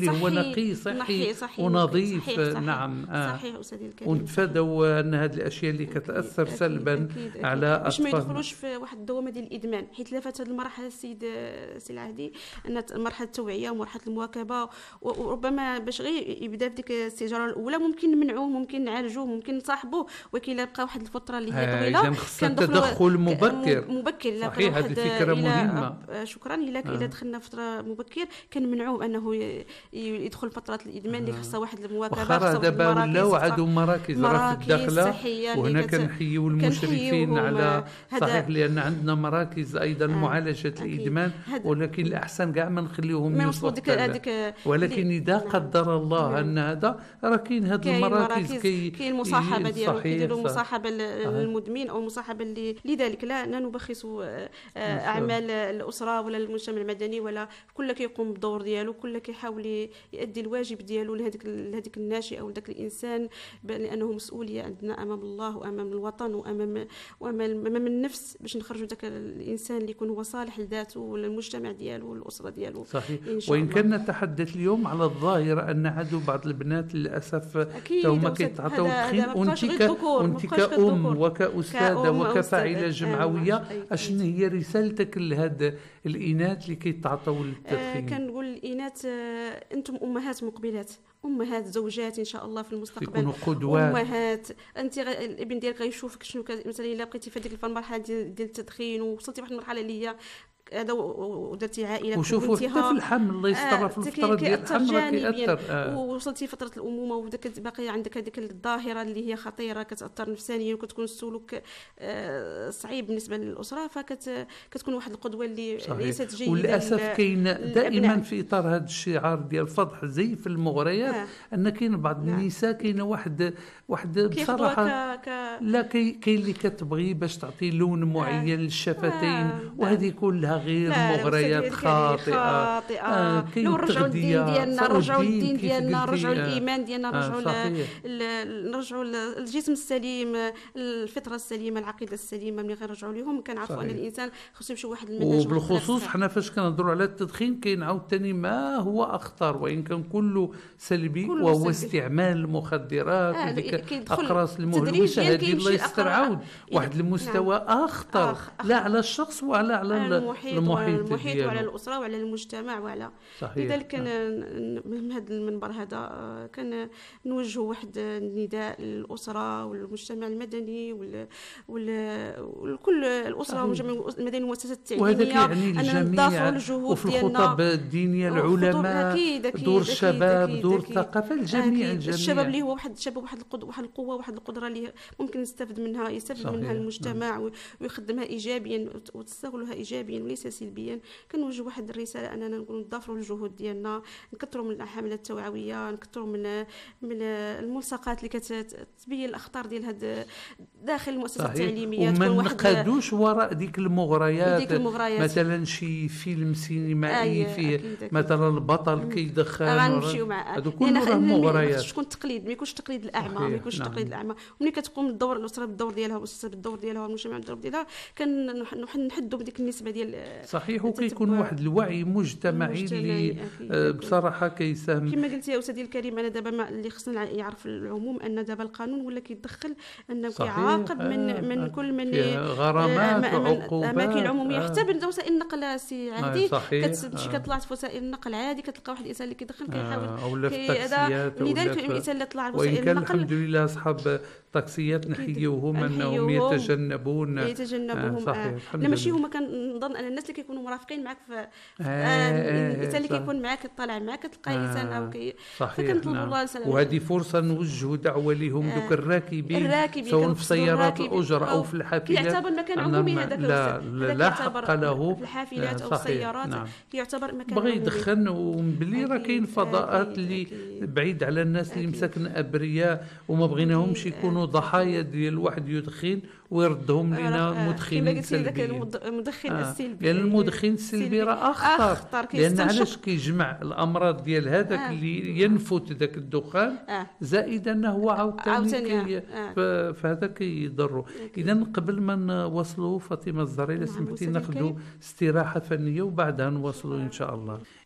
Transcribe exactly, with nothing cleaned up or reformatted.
اللي هو نقي صحي, صحي ونظيف. صحيح صحيح نعم آه. صحيح أستاذي الكريم. ونتفادوا أن هذه الأشياء اللي كتأثر أكيد سلبا أكيد أكيد أكيد. على باش ما يدخلوش في واحد الدوامه ديال الادمان، حيت لافت هذه المرحله السيد سي العهدي ان مرحله التوعيه ومرحله المواكبه، وربما باش غير يبدا في ديك السيجاره الاولى ممكن نمنعوه، ممكن نعالجوه، ممكن نصاحبوه، ولكن الا بقى واحد الفتره اللي هي طويله كان تدخل مبكر مبكر صحيح. هذه فكره مهمه. شكرا. الا آه. الا دخلنا فتره مبكر كنمنعوه انه يدخل فتره الادمان اللي خصها واحد المواكبه، خصها دابا ولاو عندهم مراكز راه في الداخله، وهنا كنحيوا المشرفين على صحيح، لان عندنا مراكز ايضا آه. معالجه الادمان، ولكن الاحسن كاع ما نخليوهم يوصلوا ديك هذيك. ولكن اذا قدر الله نعم. ان هذا راه كاين هذه المراكز، كاين المصاحبه ديالو كيديروا مصاحبه للمدمن او مصاحبه اللي لذلك لا نبخسوا اعمال الاسره ولا المجتمع المدني، ولا كل كيقوم بالدور ديالو، كل كيحاول يؤدي الواجب ديالو لهذيك لهذيك الناشئه او ذاك الانسان، لانه مسؤوليه عندنا امام الله وامام الوطن وامام وامام امام النفس، باش نخرجوا ذاك الانسان اللي يكون هو صالح لذاته والمجتمع ديالو والاسره ديالو صحيح. وان كنا نتحدث اليوم على الظاهره ان عادوا بعض البنات للاسف هما كيتعاطوا التدخين، وانت كأم وكأستاذه وكفاعله جمعويه، اشنو هي رسالتك لهاد الاناث اللي كيتعاطوا التدخين؟ آه كنقول الاناث آه انتم امهات مقبلات، امهات زوجات ان شاء الله في المستقبل، يكونوا قدوات. امهات انت غ... الابن ديالك غيشوفك شنو ك... مثلا الا بقيتي في هذيك المرحله ديال ديال التدخين ووصلتي واحد المرحله اللي هي هذا ودرتي عائله وشوفوا حتى في الحمل الله يستر في الفتره ديال الحمل كيأثر آه. ووصلتي فتره الامومه وبداك باقي عندك هذيك الظاهره اللي هي خطيره كتاثر نفسانيا وكتكون السلوك آه صعيب بالنسبه للاسره، فكتكون واحد القدوه اللي صحيح. ليست جيده. وللاسف كاين دائما في اطار هذا الشعار ديال فضح زي في المغريات آه. ان كاين بعض نعم. النساء كاين واحد واحد بصراحه ك... ك... لا كاين اللي كتبغي باش تعطي لون معين آه. للشفتين آه. وهذه كلها غير مغريات خاطئه. خاطئه لو نرجعوا الدين ديالنا، نرجعوا الدين ديالنا، نرجعوا الايمان ديالنا، نرجعوا نرجعوا الجسم السليم، الفطره السليمه، العقيده السليمه. ملي غنرجعوا لهم كنعرفوا ان الانسان خصو يمشي واحد المنهج. وبالخصوص حنا فاش كنهضروا على التدخين كاين عاوتاني ما هو اخطر، وان كان كله سلبي، كله وهو سلبي. استعمال المخدرات آه وديك اقراص المهلوسه هذه الله يستر عاود واحد المستوى نعم. أخطر. أخ لا على الشخص ولا على المحيط, المحيط, المحيط وعلى الاسره وعلى المجتمع وعلى لذلك من هذا المنبر هذا كان نوجه واحد النداء للاسره والمجتمع المدني وكل الاسره والمجتمع المدني والمؤسسات التعليميه ان نضافروا الجهود وفي الخطب الدينيه العلماء أكيد أكيد دور الشباب، دور الثقافه، الجميع الجميع الشباب اللي هو واحد الشباب واحد القدوه واحد القوه واحد القدره اللي ممكن يستفد منها يستفد صحيح. منها المجتمع نعم. ويخدمها ايجابيا وتستغلها ايجابيا وليس سلبيا. كنوجه واحد الرساله اننا نقولوا نضافروا الجهود ديالنا، نكثروا من الحملات التوعويه، نكثروا من من الملصقات اللي كتبين الاخطار ديال هذا داخل المؤسسات التعليميه، تكون واحد ما نقادوش وراء ديك المغريات. ديك المغريات مثلا شي فيلم سينمائي فيه مثلا البطل كيدخن غنمشيو مع هذوك كلهم مغريات. خص تكون تقليد، ما يكونش تقليد الاعمى، ما يكونش نعم. تقليد الاعمى. وملي كتقوم الدور الاسره بالدور ديالها والمؤسسه بالدور ديالها والمجتمع بالدور ديالها كنحدوا بديك النسبه ديال صحيح. وكيكون واحد الوعي مجتمعي اللي آه بصراحه كيساهم كما قلتي يا استاذي الكريم. انا دابا ما اللي خصنا يعرف العموم ان دابا القانون ولا كيتدخل انه كيعاقب من آه من كل من غرامات آه وعقوبات الاماكن العموميه آه حتى من وسائل النقل سي عادي. كتمشي كطلع في وسائل النقل عادي كتلقى واحد الانسان اللي كيدخن كيحاول آه ولا في التاكسيات لذلك الانسان اللي طلع في وسائل النقل. النقل الحمد لله اصحاب التاكسيات نحيوهم انهم يتجنبون يتجنبوهم آه لا ماشي هما. كنظن ان الناس اللي كيكونوا مرافقين معك في الانسان اللي كيكون معك طالع معك كتلقى انسان او كي فكنطلبوا الله سلامه. وهذه فرصه نوجهوا دعوه لهم دوك الراكبين سواء في سيارات الاجره او في الحافلات. كيعتبر مكان عمومي هذاك لا لا حق له في الحافلات او السيارات نعم. كيعتبر مكان بغى يدخن. ومبلي راه كاين فضاءات اللي بعيد على الناس اللي مساكن ابرياء وما بغيناهمش يكونوا ضحايا ديال واحد يدخن ويردهم لنا مدخنين سلبيين. المدخن آه. السلبي لان المدخن السلبي راه اخطر, أخطر. لان علاش كيجمع الامراض ديال هذاك آه. اللي ينفت ذاك الدخان آه. زائد انه هو عاوتاني كي آه. فهذا كيضروا. اذا قبل ما نوصلوا فاطمه الزهراء الا سمحتي ناخذوا استراحه فنيه وبعدها نواصلوا ان شاء الله.